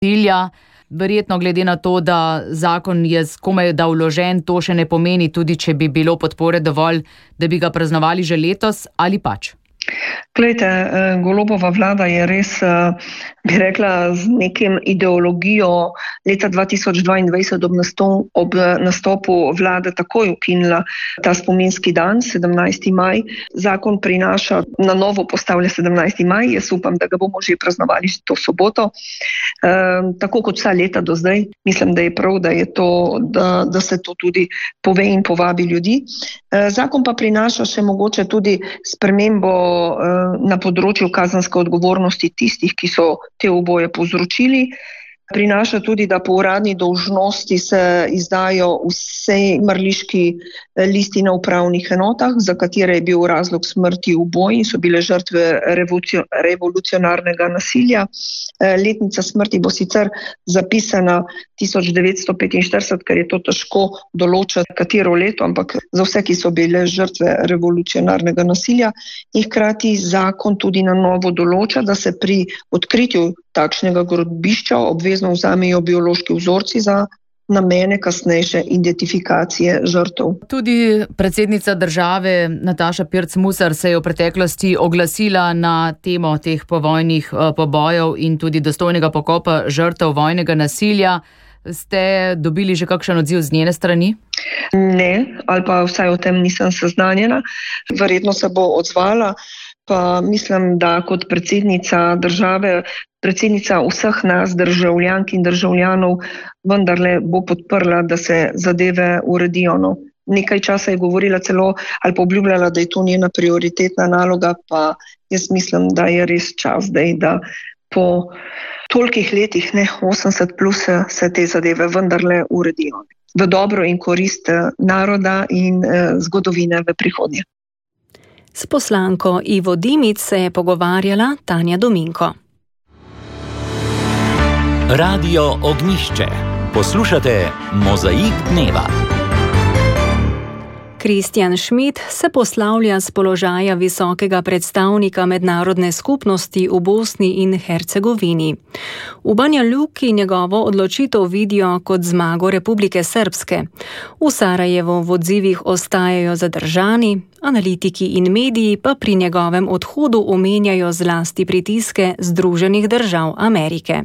nasilja. Verjetno glede na to, da zakon je komaj da vložen, to še ne pomeni, tudi če bi bilo podpore dovolj, da bi ga praznovali že letos ali pač. Glejte, Golobova vlada je res, bi rekla, z nekim ideologijo leta 2022 ob nastopu vlade takoj ukinila ta spominski dan, 17. maj. Zakon prinaša, na novo postavlja 17. maj, jaz upam, da ga bomo že praznovali to soboto. Tako kot vsa leta do zdaj, mislim, da je prav, da se to tudi pove in povabi ljudi. Zakon pa prinaša še mogoče tudi spremembo na področju kazenske odgovornosti tistih, ki so te uboje povzročili. Prinaša tudi, da po uradni dolžnosti se izdajo vse mrliški listi na upravnih enotah, za katere je bil razlog smrti uboj in so bile žrtve revolucionarnega nasilja. Letnica smrti bo sicer zapisana 1945, ker je to težko določiti, katero leto, ampak za vse, ki so bile žrtve revolucionarnega nasilja. In hkrati zakon tudi na novo določa, da se pri odkritju takšnega grobišča obvezno vzamejo biološki vzorci za namene kasnejše identifikacije žrtev. Tudi predsednica države Nataša Pirc Musar se je v preteklosti oglasila na temo teh povojnih pobojev in tudi dostojnega pokopa žrtev vojnega nasilja. Ste dobili že kakšen odziv z njene strani? Ne, ali pa vsaj o tem nisem seznanjena. Verjetno se bo odzvala, pa mislim, da kot predsednica države, predsednica vseh nas, državljank in državljanov, vendarle bo podprla, da se zadeve uredijo. Nekaj časa je govorila celo ali pa obljubljala, da je to njena prioritetna naloga, pa jaz mislim, da je res čas zdaj, da po tolikih letih, 80 plus, se te zadeve vendarle uredijo. V dobro in korist naroda in zgodovine v prihodnje. S poslanko Ivo Dimic se je pogovarjala Tanja Dominko. Radio Ognjišče. Poslušate Mozaik dneva. Kristjan Schmidt se poslavlja z položaja visokega predstavnika mednarodne skupnosti v Bosni in Hercegovini. V Banja Luki njegovo odločitev vidijo kot zmago Republike Srpske. V Sarajevu v odzivih ostajajo zadržani, analitiki in mediji pa pri njegovem odhodu omenjajo zlasti pritiske Združenih držav Amerike.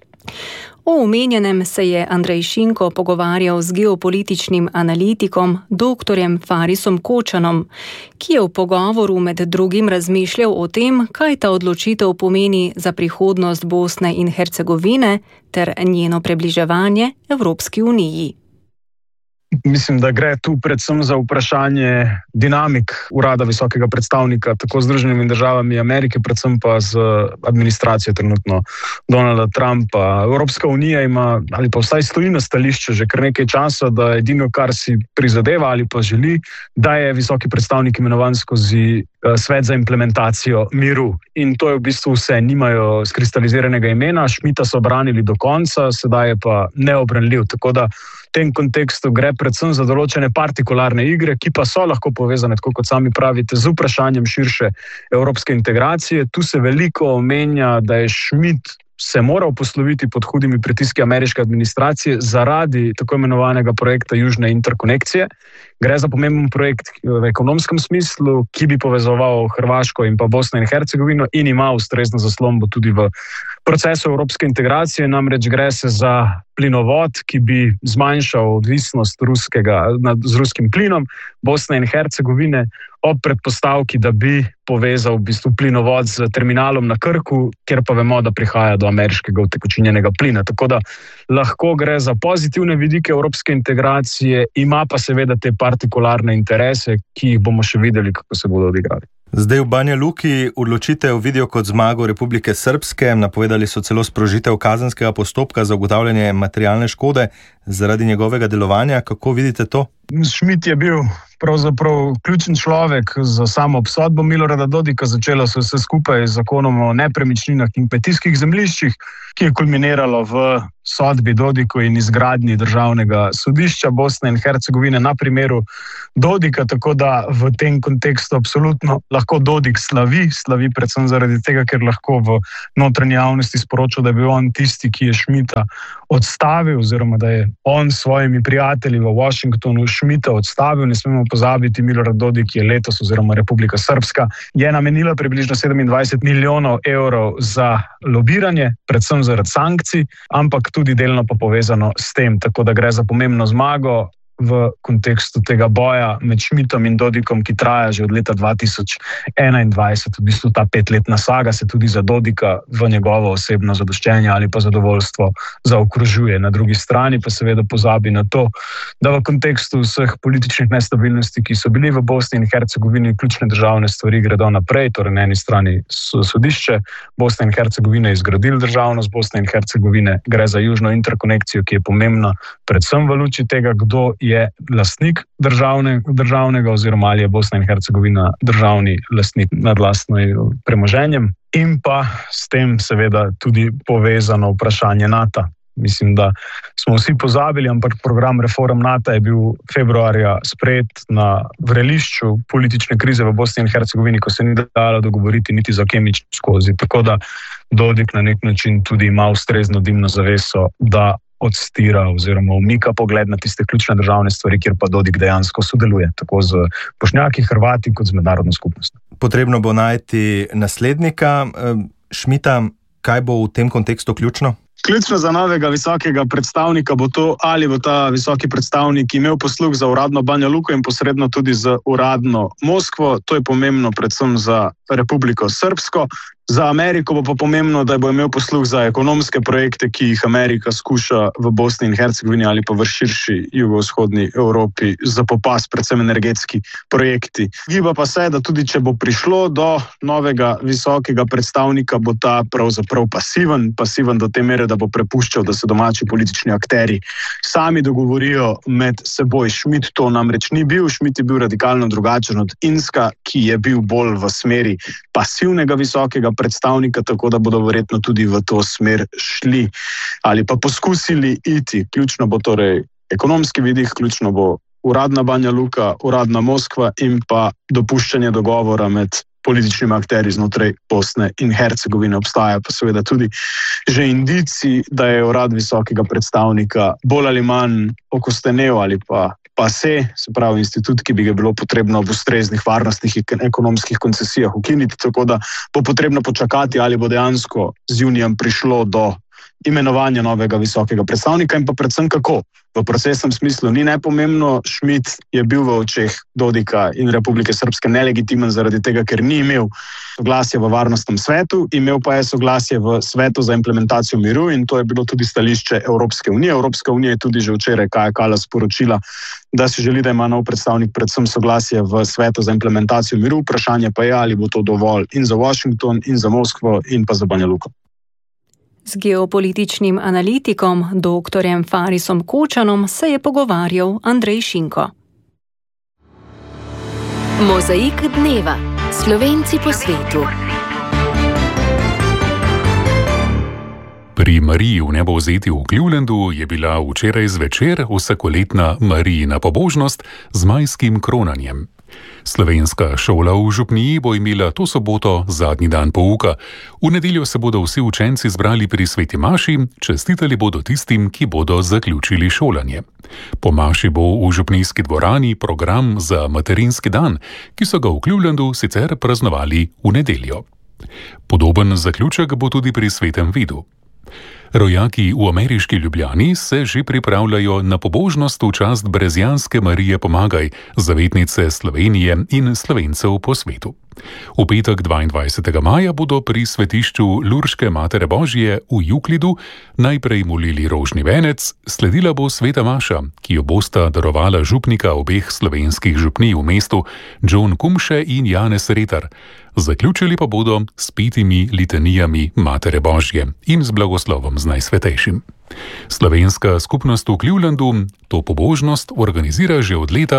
O omenjenem se je Andrej Šinko pogovarjal z geopolitičnim analitikom dr. Farisom Kočanom, ki je v pogovoru med drugim razmišljal o tem, kaj ta odločitev pomeni za prihodnost Bosne in Hercegovine ter njeno približevanje Evropski uniji. Mislim, da gre tu predvsem za vprašanje dinamik urada visokega predstavnika, tako z Združenimi državami Amerike, predvsem pa z administracijo trenutno Donalda Trumpa. Evropska unija ima, ali pa vsaj stoji na stališču že kar nekaj časa, da edino, kar si prizadeva ali pa želi, da je visoki predstavnik imenovan skozi svet za implementacijo miru. In to je v bistvu vse. Nimajo skristaliziranega imena, Schmidta so branili do konca, sedaj je pa neobranljiv. Tako da v tem kontekstu gre predvsem za določene partikularne igre, ki pa so lahko povezane, tako kot sami pravite, z vprašanjem širše evropske integracije. Tu se veliko omenja, da je Schmidt se moral posloviti pod hudimi pritiski ameriške administracije zaradi tako imenovanega projekta Južne interkonekcije. Gre za pomemben projekt v ekonomskem smislu, ki bi povezoval Hrvaško in pa Bosno in Hercegovino in ima ustrezno zaslombo tudi v procesu evropske integracije. Namreč gre se za plinovod, ki bi zmanjšal odvisnost z ruskim plinom Bosne in Hercegovine ob predpostavki, da bi povezal v bistvu plinovod z terminalom na Krku, kjer pa vemo, da prihaja do ameriškega utekočinjenega plina. Tako da lahko gre za pozitivne vidike evropske integracije, ima pa seveda te partikularne interese, ki jih bomo še videli, kako se bodo odigrali. Zdaj v Banja Luki odločitev vidijo kot zmago Republike Srpske, napovedali so celo sprožitev kazenskega postopka za ugotavljanje materialne škode. zaradi njegovega delovanja. Kako vidite to? Schmidt je bil pravzaprav ključen človek za samo obsodbo Milorada Dodika. Začelo se vse skupaj z zakonom o nepremičninah in kmetijskih zemljiščih, ki je kulminiralo v sodbi Dodiku in izgradnji državnega sodišča Bosne in Hercegovine na primeru Dodika, tako da v tem kontekstu absolutno lahko Dodik slavi predvsem zaradi tega, ker lahko v notranji javnosti sporoča, da je bil on tisti, ki je Schmidta odstavil, oziroma da je on s svojimi prijatelji v Washingtonu Schmidta odstavil. Ne smemo pozabiti, Milorad Dodik je letos, oziroma Republika Srpska, je namenila približno 27 milijonov evrov za lobiranje, predvsem zaradi sankcij, ampak tudi delno pa povezano s tem, tako da gre za pomembno zmago v kontekstu tega boja med Schmidtom in Dodikom, ki traja že od leta 2021. V bistvu ta 5-letna saga se tudi za Dodika v njegovo osebno zadoščenje ali pa zadovoljstvo zaokrožuje. Na drugi strani pa seveda pozabi na to, da v kontekstu vseh političnih nestabilnosti, ki so bili v Bosni in Hercegovini, ključne državne stvari gredo naprej. Torej na eni strani sodišče Bosne in Hercegovine je izgradilo državnost Bosne in Hercegovine, gre za južno interkonekcijo, ki je pomembna predvsem v luči tega, kdo je lastnik državnega oziroma ali je Bosna in Hercegovina državni lastnik nad lastnim premoženjem, in pa s tem seveda tudi povezano vprašanje NATO. Mislim, da smo vsi pozabili, ampak program reform NATO je bil februarja sprejet na vrelišču politične krize v Bosni in Hercegovini, ko se ni dalo dogovoriti niti za kemični skozi. Tako da Dodik na nek način tudi ima ustrezno dimno zaveso, da odstira oziroma umika pogled na tiste ključne državne stvari, kjer pa Dodik dejansko sodeluje, tako z Bošnjaki, Hrvati kot z mednarodno skupnostjo. Potrebno bo najti naslednika Schmidta. Kaj bo v tem kontekstu ključno? Ključno za novega visokega predstavnika bo to, ali bo ta visoki predstavnik imel posluh za uradno Banja Luko in posredno tudi za uradno Moskvo. To je pomembno predvsem za Republiko Srpsko. Za Ameriko bo pa pomembno, da bo imel posluh za ekonomske projekte, ki jih Amerika skuša v Bosni in Hercegovini ali pa v širši jugovzhodni Evropi zapopasti, predvsem energetski projekti. Giba pa se, da tudi če bo prišlo do novega visokega predstavnika, bo ta pravzaprav pasiven do te mere, da bo prepuščal, da se domači politični akteri sami dogovorijo med seboj. Schmidt to namreč ni bil. Schmidt je bil radikalno drugačen od Inska, ki je bil bolj v smeri pasivnega visokega predstavnika, tako da bodo verjetno tudi v to smer šli ali pa poskusili iti. Ključno bo torej ekonomski vidik, ključno bo uradna Banja Luka, uradna Moskva in pa dopuščanje dogovora med političnimi akteri znotraj Bosne in Hercegovine. Obstaja pa seveda tudi že indici, da je urad visokega predstavnika bolj ali manj okostenel ali pa se pravi institut, ki bi ga bilo potrebno v ustreznih varnostnih in ekonomskih koncesijah ukiniti, tako da bo potrebno počakati, ali bo dejansko z junijem prišlo do imenovanja novega visokega predstavnika in pa predvsem kako. V procesnem smislu ni nepomembno. Schmidt je bil v očeh Dodika in Republike Srpske nelegitimen zaradi tega, ker ni imel soglasja v varnostnem svetu, imel pa je soglasje v svetu za implementacijo miru in to je bilo tudi stališče Evropske unije. Evropska unija je tudi že včeraj Kaja Kallas sporočila, da si želi, da ima nov predstavnik predvsem soglasje v svetu za implementacijo miru. Vprašanje pa je, ali bo to dovolj in za Washington, in za Moskvo, in pa za Banja Luko. Z geopolitičnim analitikom dr. Farisom Kočanom se je pogovarjal Andrej Šinko. Mozaik dneva. Slovenci po svetu. Pri Mariji v nebovzeti v Clevelandu je bila včeraj zvečer vsakoletna Marijina pobožnost z majskim kronanjem. Slovenska šola v Župniji bo imela to soboto zadnji dan pouka. V nedeljo se bodo vsi učenci zbrali pri sveti maši, čestitali bodo tistim, ki bodo zaključili šolanje. Po maši bo v župnijski dvorani program za materinski dan, ki so ga v Clevelandu sicer praznovali v nedeljo. Podoben zaključek bo tudi pri svetem vidu. Rojaki v ameriški Ljubljani se že pripravljajo na pobožnost v čast brezjanske Marije Pomagaj, zavetnice Slovenije in Slovencev po svetu. V petek 22. maja bodo pri svetišču Lurške Matere Božje v Juklidu najprej molili rožni venec, sledila bo sveta maša, ki jo bosta darovala župnika obeh slovenskih župnij v mestu, John Kumše in Janez Retar. Zaključili pa bodo s 5 litanijami Matere Božje in z blagoslovom z Najsvetejšim. Slovenska skupnost v Clevelandu to pobožnost organizira že od leta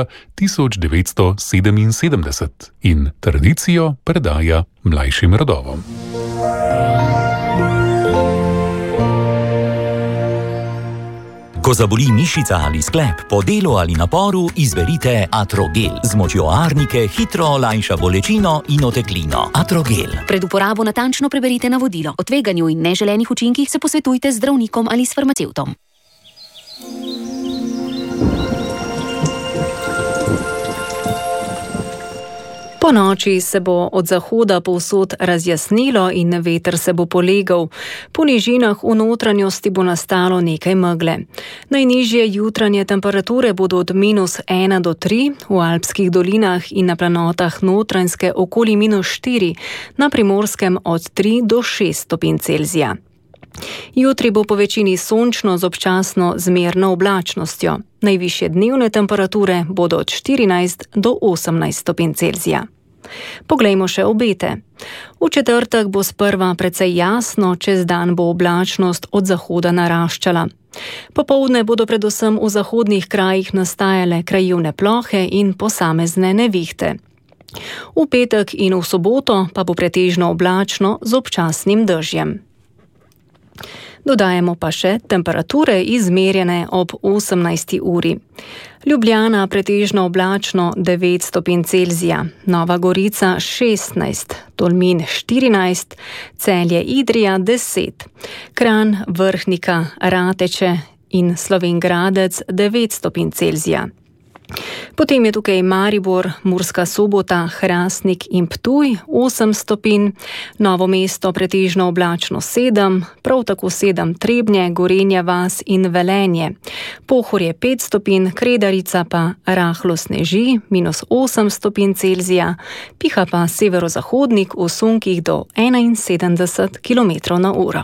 1977 in tradicijo predaja mlajšim rodovom. Ko zaboli mišica ali sklep, po delu ali naporu, izberite Atrogel. Z močjo arnike hitro olajša bolečino in oteklino. Atrogel. Pred uporabo natančno preberite navodilo. O tveganju in neželenih učinkih se posvetujte z zdravnikom ali s farmacevtom. Po noči se bo od zahoda povsod razjasnilo in veter se bo polegal. Po nižinah v notranjosti bo nastalo nekaj megle. Najnižje jutranje temperature bodo od -1 do 3, v alpskih dolinah in na planotah Notranjske okoli -4, na Primorskem od 3 do 6 stopinj Celzija. Jutri bo po večini sončno z občasno zmerno oblačnostjo. Najvišje dnevne temperature bodo od 14 do 18 stopinj Celzija. Poglejmo še obete. V četrtek bo sprva precej jasno, čez dan bo oblačnost od zahoda naraščala. Popoldne bodo predvsem v zahodnih krajih nastajale krajevne plohe in posamezne nevihte. V petek in v soboto pa bo pretežno oblačno z občasnim dežjem. Dodajemo pa še temperature izmerjene ob 18. uri. Ljubljana pretežno oblačno 9 stopinj Celzija, Nova Gorica 16, Tolmin 14, Celje Idrija 10, Kranj, Vrhnika, Rateče in Slovenj Gradec 9 stopinj Celzija. Potem je tukaj Maribor, Murska Sobota, Hrastnik in Ptuj 8 stopinj, Novo mesto pretežno oblačno 7, prav tako 7 Trebnje, Gorenja vas in Velenje. Pohorje 5 stopinj, Kredarica pa rahlo sneži, -8 stopinj Celzija, piha pa severozahodnik v sunkih do 71 km/h.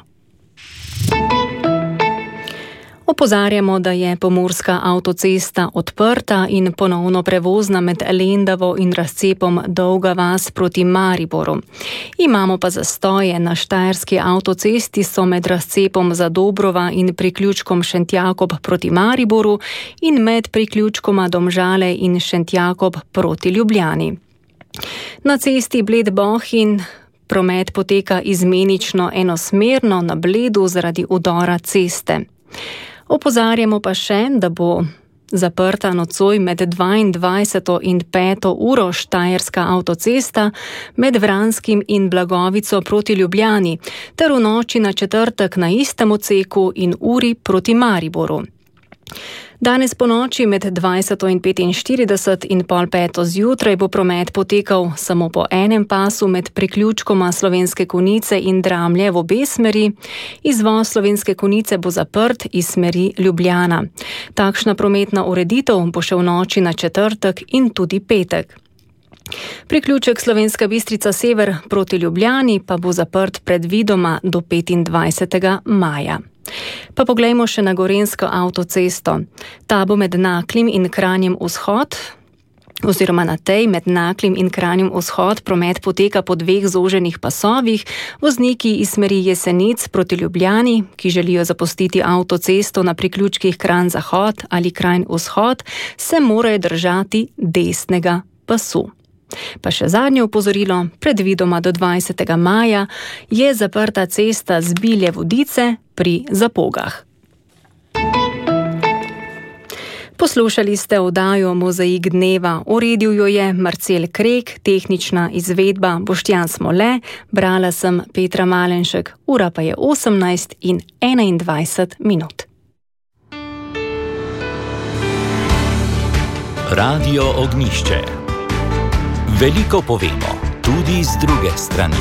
Opozarjamo, da je pomurska avtocesta odprta in ponovno prevozna med Lendavo in razcepom Dolga vas proti Mariboru. Imamo pa zastoje na štajerski avtocesti, so med razcepom Zadobrova in priključkom Šentjakob proti Mariboru in med priključkoma Domžale in Šentjakob proti Ljubljani. Na cesti Bled-Bohinj promet poteka izmenično enosmerno na Bledu zaradi udora ceste. Opozarjamo pa še, da bo zaprta nocoj med 22. in 5. uro štajerska avtocesta med Vranskim in Blagovico proti Ljubljani ter v noči na četrtek na istem odseku in uri proti Mariboru. Danes po noči med 20. in 45. in pol 5. zjutraj bo promet potekal samo po enem pasu med priključkoma Slovenske Konjice in Dramlje v obe smeri. Izvoz Slovenske Konjice bo zaprt iz smeri Ljubljana. Takšna prometna ureditev bo še v noči na četrtek in tudi petek. Priključek Slovenska Bistrica sever proti Ljubljani pa bo zaprt predvidoma do 25. maja. Pa poglejmo še na gorenjsko avtocesto. Ta bo med Naklim in Kranjem vzhod, oziroma na tej med Naklim in Kranjem vzhod promet poteka po dveh zoženih pasovih. Vozniki iz smeri Jesenic proti Ljubljani, ki želijo zapustiti avtocesto na priključkih Kranj zahod ali Kranj vzhod, se morajo držati desnega pasu. Pa še zadnje opozorilo, predvidoma do 20. maja je zaprta cesta z Bilje Vodice pri Zapogah. Poslušali ste oddajo Mozaik dneva, uredil jo je Marcel Krek, tehnična izvedba Boštjan Smole, brala sem Petra Malenšek, ura pa je 18:21. Radio Ognjišče. Veliko povemo, tudi z druge strani.